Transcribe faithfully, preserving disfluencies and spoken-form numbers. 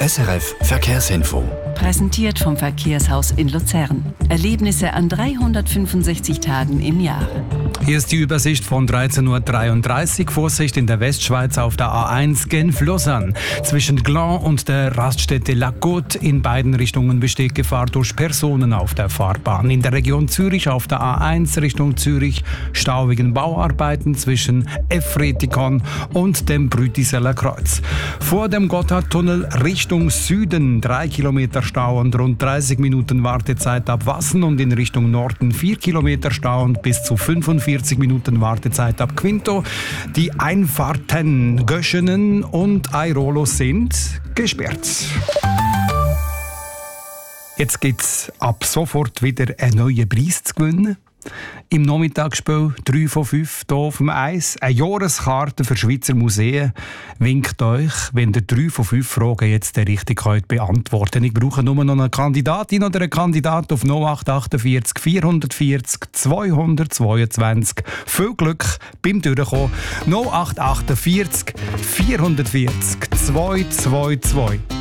S R F Verkehrsinfo. Präsentiert vom Verkehrshaus in Luzern. Erlebnisse an dreihundertfünfundsechzig Tagen im Jahr. Hier ist die Übersicht von dreizehn Uhr dreiunddreißig. Vorsicht in der Westschweiz auf der A eins Genf-Lausanne. Zwischen Gland und der Raststätte La Côte in beiden Richtungen besteht Gefahr durch Personen auf der Fahrbahn. In der Region Zürich auf der A eins Richtung Zürich Stau wegen Bauarbeiten zwischen Efretikon und dem Brütiseller Kreuz. Vor dem Gotthardtunnel Richtung Süden drei Kilometer Stau und rund dreißig Minuten Wartezeit ab Wassen und in Richtung Norden vier Kilometer Stau und bis zu fünfundvierzig Minuten Wartezeit ab Quinto. Die Einfahrten Göschenen und Airolo sind gesperrt. Jetzt gibt es ab sofort wieder einen neuen Preis zu gewinnen. Im Nachmittagsspiel drei von fünf hier auf dem Eis. Eine Jahreskarte für Schweizer Museen winkt euch, wenn ihr drei von fünf Fragen jetzt richtig könnt beantworten. Ich brauche nur noch eine Kandidatin oder einen Kandidat auf null acht achtundvierzig vierhundertvierzig zweihundertzweiundzwanzig. Viel Glück beim Durchkommen. null acht achtundvierzig vierhundertvierzig zweihundertzweiundzwanzig.